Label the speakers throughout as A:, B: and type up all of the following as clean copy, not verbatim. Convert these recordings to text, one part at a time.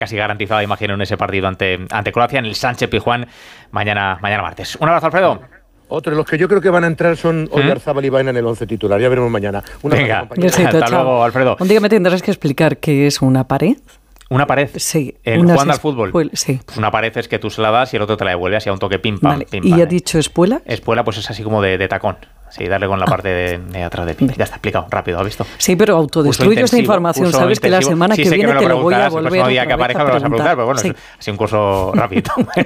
A: casi garantizada, imagino, en ese partido ante Croacia, en el Sánchez-Pizjuán, mañana martes. Un abrazo, Alfredo.
B: Otro de los que yo creo que van a entrar son Oyarzábal y Baena en el 11 titular. Ya veremos mañana.
A: Venga, hasta luego, Alfredo.
C: Un día me tendrás que explicar qué es una pared.
A: ¿Una pared?
C: Sí.
A: ¿Jugando al fútbol?
C: Sí.
A: Pues una pared es que tú se la das y el otro te la devuelve, así a un toque pim, pam,
C: vale.
A: pim, pam.
C: ¿Y ha dicho espuela?
A: Espuela, pues es así como de tacón. Sí, darle con la parte de atrás de pie. Ya está explicado, rápido, ¿has visto?
C: Sí, pero autodestruyo esta información. Sabes que la semana que viene te lo voy a volver
A: el día que aparezca me lo vas a preguntar, pero bueno, sí. Así un curso rápido.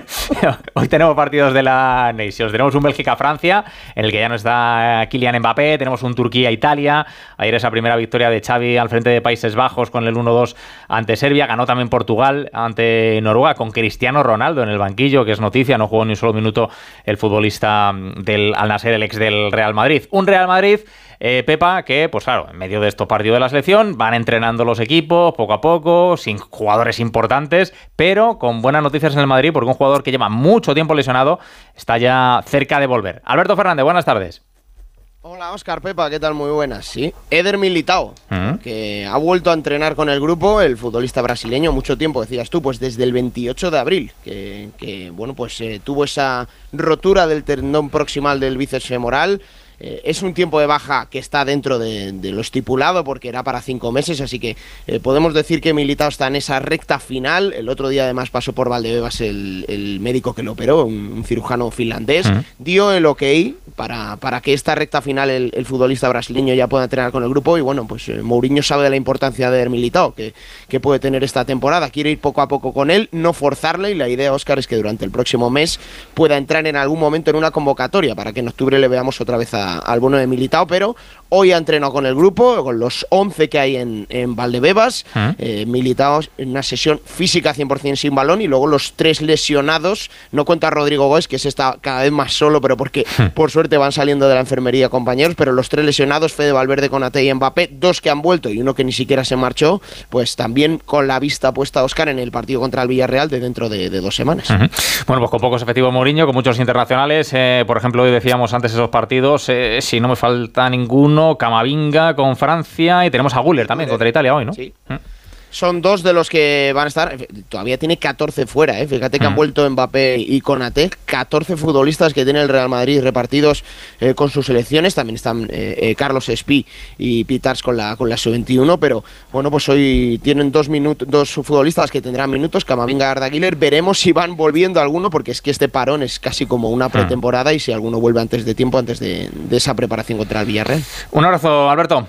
A: Hoy tenemos partidos de la Nations. Tenemos un Bélgica-Francia, en el que ya no está Kylian Mbappé. Tenemos un Turquía-Italia. Ayer esa primera victoria de Xavi al frente de Países Bajos con el 1-2 ante Serbia. Ganó también Portugal ante Noruega con Cristiano Ronaldo en el banquillo, que es noticia. No jugó ni un solo minuto el futbolista del Al-Nassr, el ex del Real Madrid. Un Real Madrid, Pepa, que, pues claro, en medio de estos partidos de la selección van entrenando los equipos poco a poco, sin jugadores importantes, pero con buenas noticias en el Madrid, porque un jugador que lleva mucho tiempo lesionado está ya cerca de volver. Alberto Fernández, buenas tardes.
D: Hola, Óscar, Pepa, ¿qué tal? Muy buenas. Sí, Éder Militão, que ha vuelto a entrenar con el grupo, el futbolista brasileño, mucho tiempo, decías tú, pues desde el 28 de abril, que bueno, pues tuvo esa rotura del tendón proximal del bíceps femoral. Es un tiempo de baja que está dentro de lo estipulado porque era para 5 meses, así que podemos decir que Militão está en esa recta final. El otro día además pasó por Valdebebas el médico que lo operó, un cirujano finlandés, dio el ok para que esta recta final el futbolista brasileño ya pueda entrenar con el grupo. Y bueno, pues Mourinho sabe de la importancia de Militão que puede tener esta temporada, quiere ir poco a poco con él, no forzarle, y la idea, Óscar, es que durante el próximo mes pueda entrar en algún momento en una convocatoria para que en octubre le veamos otra vez al bono de Militão. Pero hoy ha entrenado con el grupo, con los 11 que hay en Valdebebas. Militão en una sesión física 100% sin balón, y luego los 3 lesionados, no cuenta Rodrigo Góes, que se está cada vez más solo, pero porque por suerte van saliendo de la enfermería compañeros, pero los 3 lesionados, Fede Valverde, Konaté y Mbappé, 2 que han vuelto y uno que ni siquiera se marchó, pues también con la vista puesta, Óscar, en el partido contra el Villarreal de dentro de 2 semanas.
A: Bueno, pues con pocos efectivos Mourinho, con muchos internacionales, por ejemplo, hoy decíamos antes esos partidos, si no me falta ninguno, Camavinga con Francia, y tenemos a Güler también contra Italia hoy, ¿no?
D: Sí. Son 2 de los que van a estar. Todavía tiene 14 fuera, Fíjate que han vuelto Mbappé y Konaté. 14 futbolistas que tiene el Real Madrid repartidos con sus selecciones. También están Carlos Espí y Pitars con la sub-21. Pero bueno, pues hoy tienen 2 futbolistas que tendrán minutos, Camavinga y Arda Güler. Veremos si van volviendo alguno, porque es que este parón es casi como una pretemporada, y si alguno vuelve antes de tiempo, antes de esa preparación contra el Villarreal.
A: Un abrazo, Alberto.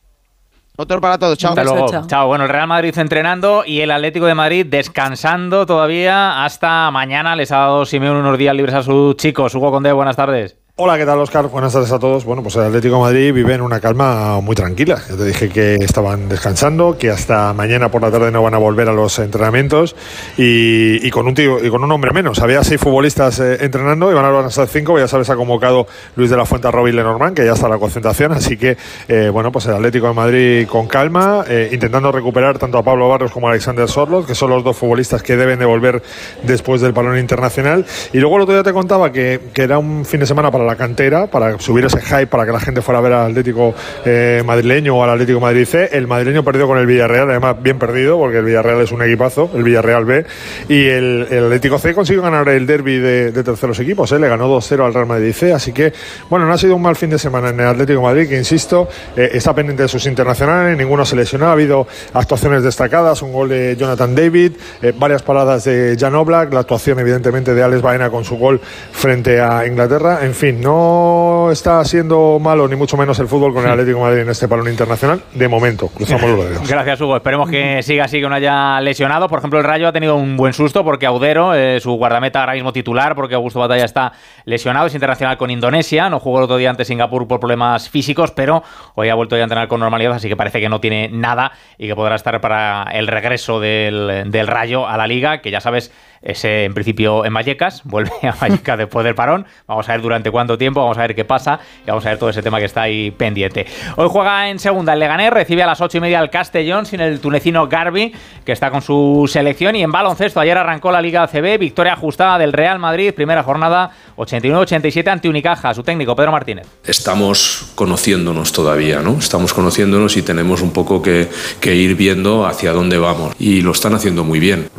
D: Otro para todos, chao.
A: Hasta luego. Chao. Bueno, el Real Madrid entrenando y el Atlético de Madrid descansando todavía hasta mañana. Les ha dado Simeone unos días libres a sus chicos. Hugo Condé, buenas tardes.
E: Hola, ¿qué tal, Óscar? Buenas tardes a todos. Bueno, pues el Atlético de Madrid vive en una calma muy tranquila. Ya te dije que estaban descansando, que hasta mañana por la tarde no van a volver a los entrenamientos, y con un hombre menos. Había 6 futbolistas entrenando y van a estar 5. Ya sabes, ha convocado Luis de la Fuente a Robin Lenormand, que ya está en la concentración. Así que, bueno, pues el Atlético de Madrid con calma, intentando recuperar tanto a Pablo Barros como a Alexander Sorloth, que son los 2 futbolistas que deben de volver después del parón internacional. Y luego el otro día te contaba que era un fin de semana para la cantera, para subir ese hype, para que la gente fuera a ver al Atlético madrileño o al Atlético Madrid C. El madrileño perdió con el Villarreal, además bien perdido, porque el Villarreal es un equipazo, el Villarreal B, y el Atlético C consiguió ganar el derbi de terceros equipos, le ganó 2-0 al Real Madrid C. Así que, bueno, no ha sido un mal fin de semana en el Atlético de Madrid, que insisto, está pendiente de sus internacionales, ninguno se lesionó, ha habido actuaciones destacadas, un gol de Jonathan David, varias paradas de Jan Oblak, la actuación evidentemente de Alex Baena con su gol frente a Inglaterra. En fin, no está siendo malo ni mucho menos el fútbol con el Atlético de Madrid en este parón internacional, de momento. Cruzamos los dedos.
A: Gracias, Hugo. Esperemos que siga así, que no haya lesionado. Por ejemplo, el Rayo ha tenido un buen susto porque Audero, su guardameta ahora mismo titular, porque Augusto Batalla está lesionado, es internacional con Indonesia, no jugó el otro día ante Singapur por problemas físicos, pero hoy ha vuelto ya a entrenar con normalidad, así que parece que no tiene nada y que podrá estar para el regreso del Rayo a la Liga, que ya sabes, es en principio en Vallecas, vuelve a Vallecas después del parón. Vamos a ver durante cuánto tiempo, vamos a ver qué pasa y vamos a ver todo ese tema que está ahí pendiente. Hoy juega en segunda el Leganés, recibe a las 8:30 al Castellón sin el tunecino Garbi, que está con su selección. Y en baloncesto ayer arrancó la Liga ACB, victoria ajustada del Real Madrid, primera jornada 89-87 ante Unicaja. Su técnico Pedro Martínez.
F: Estamos conociéndonos todavía, ¿no? Estamos conociéndonos y tenemos un poco que ir viendo hacia dónde vamos, y lo están haciendo muy bien.